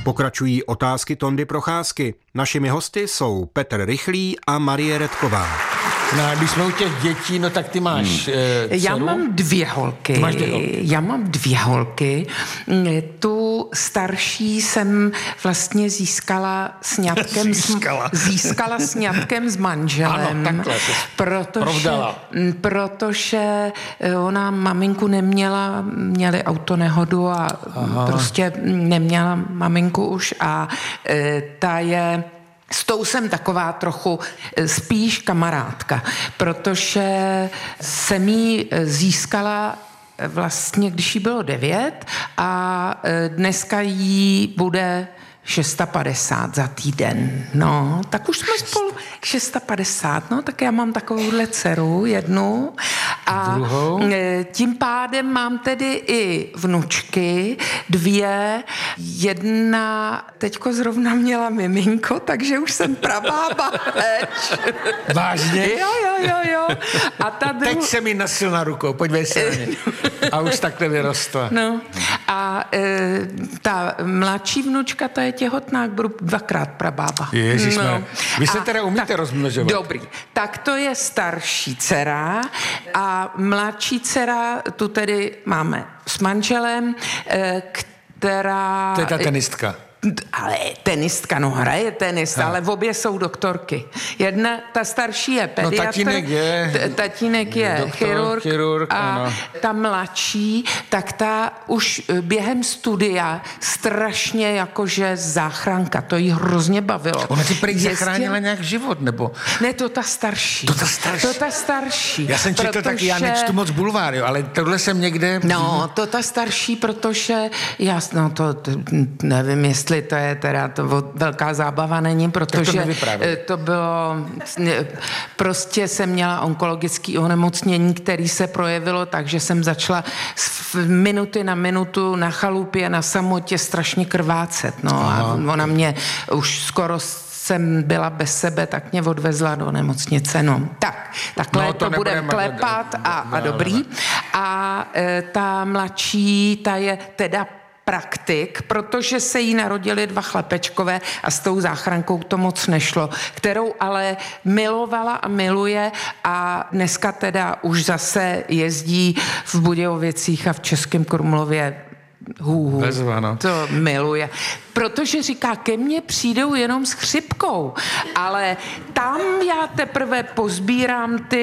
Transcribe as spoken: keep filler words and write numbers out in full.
Pokračují otázky Tondy Procházky. Našimi hosty jsou Petr Rychlý a Marie Redková. No, když jsme u těch dětí, no tak ty máš hmm. e, Já mám dvě holky. Máš dvě holky. Já mám dvě holky. Tu starší jsem vlastně získala sňatkem Získala. S, získala sňatkem s manželem. Ano, takhle. Protože, protože ona maminku neměla, měli autonehodu a Aha. prostě neměla maminku už a e, ta je... S tou jsem taková trochu spíš kamarádka, protože jsem jí získala vlastně, když jí bylo devět a dneska jí bude padesát šest za týden. No, tak už jsme spolu padesát šest, no, tak já mám takovouhle dceru, jednu. A druhou? Tím pádem mám tedy i vnučky, dvě. Jedna teďko zrovna měla miminko, takže už jsem prabába. Vážně? Jo, jo, jo, jo. A ta dru... Teď se mi nosil na rukou, podívej se na mě. A už takhle vyrostla. No. A e, ta mladší vnučka, ta je těhotná, budu dvakrát prabába. Ježišme. No. Vy se a, teda umíte tak, rozmnožovat. Dobrý. Tak to je starší dcera a mladší dcera, tu tedy máme s manželem, e, která... To je ta tenistka. Ale tenistka, no hraje tenis, ha. ale v obě jsou doktorky. Jedna, ta starší je pediatr, no, tatínek je, t- tatínek je doktor, chirurg, chirurg a ano. ta mladší, tak ta už během studia strašně jakože záchranka, to jí hrozně bavilo. Ona ti prý zachránila nějak život, nebo? Ne, to ta starší. To ta starší. To ta starší. Já jsem četl protože... taky, já nečtu moc bulvár, jo, ale tohle jsem někde... No, to ta starší, protože já, no to, to nevím, jestli to je teda to velká zábava není, protože to, to bylo, prostě jsem měla onkologické onemocnění, které se projevilo tak, že jsem začala z minuty na minutu na chalupě, na samotě strašně krvácet, no Aha. a ona mě už skoro jsem byla bez sebe, tak mě odvezla do nemocnice, no. Tak, takhle no, to, to budeme klepat a, a dobrý. A e, ta mladší, ta je teda praktik, protože se jí narodili dva chlapečkové a s tou záchrankou to moc nešlo, kterou ale milovala a miluje a dneska teda už zase jezdí v Budějovicích a v Českém Krumlově. Hů, Bezva, no. To miluje. Protože říká, ke mně přijdou jenom s chřipkou, ale tam já teprve pozbírám ty